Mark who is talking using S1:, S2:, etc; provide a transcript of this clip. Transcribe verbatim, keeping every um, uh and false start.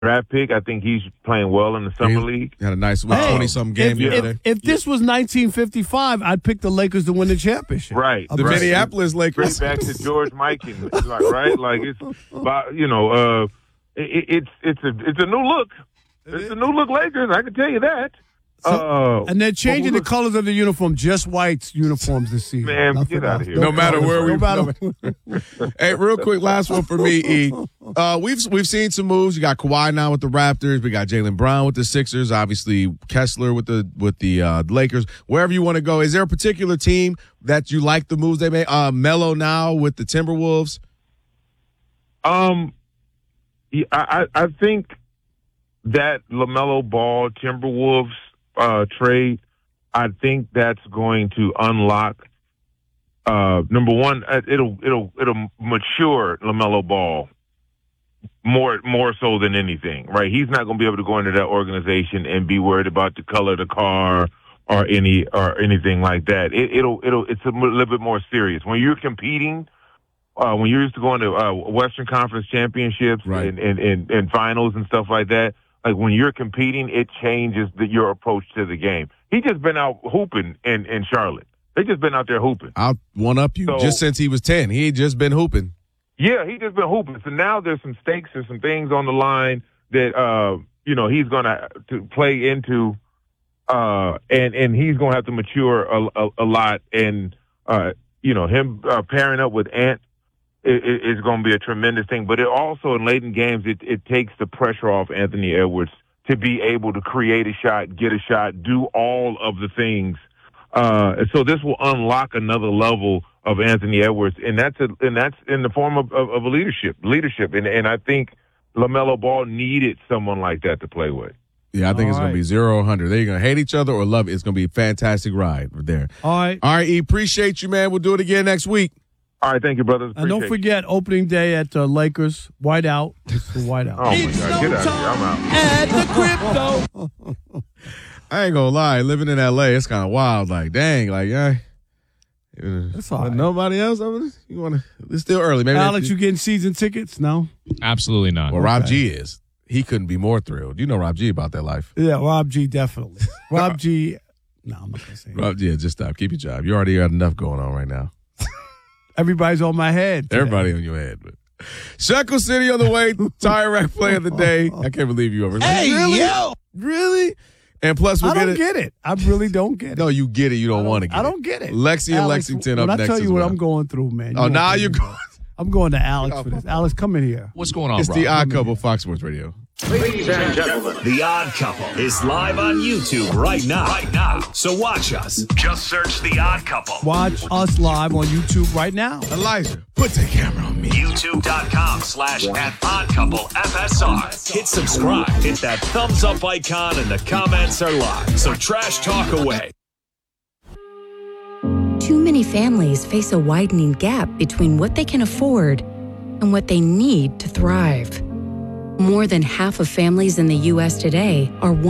S1: draft pick. I think he's playing well in the summer
S2: he
S1: league.
S2: Had a nice twenty-something
S3: Hey,
S2: game
S3: if,
S2: yesterday.
S3: if, if this was nineteen fifty-five, I'd pick the Lakers to win the championship.
S1: Right.
S3: I'm
S2: The
S3: right.
S2: Minneapolis Lakers.
S1: Straight back to George Mikan, It's like, right? Like it's, about, you know, uh, it, it's it's a it's a new look. It's a new look Lakers. I can tell you that.
S3: So,
S1: uh,
S3: and they're changing the
S1: look,
S3: colors of the uniform, just white uniforms this season.
S1: Man,
S3: Nothing
S1: get out
S3: else.
S1: of here.
S3: No
S2: No matter where we
S3: matter.
S2: Hey, real quick, last one for me, E. Uh, we've we've seen some moves. You got Kawhi now with the Raptors. We got Jaylen Brown with the Sixers. Obviously, Kessler with the with the uh, Lakers. Wherever you want to go, is there a particular team that you like the moves they made? Uh, Melo now with the Timberwolves.
S1: Um, yeah, I I think that LaMelo Ball Timberwolves uh, trade, I think that's going to unlock. Uh, number one, uh, it'll it'll it'll mature LaMelo Ball more more so than anything, right? He's not going to be able to go into that organization and be worried about the color of the car or any or anything like that. It, it'll it'll it's a little bit more serious when you're competing. Uh, when you're used to going to uh, Western Conference championships
S2: Right.
S1: and, and, and, and finals and stuff like that, like when you're competing, it changes the, your approach to the game. He just been out hooping in, in Charlotte. They just been out there hooping.
S2: I'll one up you.
S1: So-
S2: Just since he was ten, he had just been hooping.
S1: Yeah, he just been hooping. So now there's some stakes and some things on the line that uh, you know he's gonna to play into, uh, and and he's gonna have to mature a, a, a lot. And uh, you know him uh, pairing up with Ant is, is going to be a tremendous thing. But it also in late in games, it, it takes the pressure off Anthony Edwards to be able to create a shot, get a shot, do all of the things. Uh, so this will unlock another level of Anthony Edwards, and that's a, and that's in the form of, of, of a leadership, leadership, and and I think LaMelo Ball needed someone like that to play with.
S2: Yeah, I think
S3: All
S2: it's going
S3: right.
S2: to be zero or one hundred. They're either going to hate each other or love it. It's going to be a fantastic ride there.
S3: All right.
S2: All right, E, appreciate you, man. We'll do it again next week.
S1: All right, thank you, brothers.
S3: And don't
S1: Appreciate
S3: forget opening day at uh, Lakers. White out. It's the white out.
S1: Oh my God, get out of here! I'm out.
S3: At the crypto.
S2: I ain't going to lie. Living in L A, it's kind of wild. Like, dang, like, yeah.
S3: That's all right.
S2: Nobody else? I mean, you want to? It's still early. Maybe
S3: Alex,
S2: they-
S3: you getting season tickets? No.
S4: Absolutely not.
S2: Well, Rob G is. He couldn't be more thrilled. You know Rob G about that life.
S3: Yeah, Rob G definitely. Rob G. No, I'm not gonna say.
S2: Rob G, yeah, just stop. Keep your job. You already got enough going on right now.
S3: Everybody's on my head. today.
S2: Everybody on your head. But Shekel City on the way. Tire Rack play of the day. I can't believe you over.
S3: Hey,
S2: really?
S3: yo.
S2: Really? And plus, we'll
S3: I don't
S2: get it.
S3: get it. I really don't get it.
S2: No, you get it. You don't,
S3: I
S2: want to get it.
S3: I don't get it.
S2: Lexi and
S3: Alex,
S2: Lexington
S3: when
S2: up
S3: I
S2: next
S3: tell you
S2: as
S3: what
S2: well.
S3: I'm going through, man.
S2: Oh,
S3: won't
S2: now
S3: believe
S2: you're
S3: it.
S2: going.
S3: I'm going to Alex for this. Alex, come in here.
S4: What's going on,
S2: It's
S4: Rob?
S2: the Odd Couple, Fox Sports Radio.
S5: Ladies and gentlemen, The Odd Couple is live on YouTube right now. Right now. So watch us. Just search The Odd Couple.
S3: Watch us live on YouTube right now.
S2: Elijah, put the camera on me.
S5: YouTube.com slash at Odd Couple F S R. Hit subscribe. Hit that thumbs up icon and the comments are live. So trash talk away.
S6: Too many families face a widening gap between what they can afford and what they need to thrive. More than half of families in the U S today are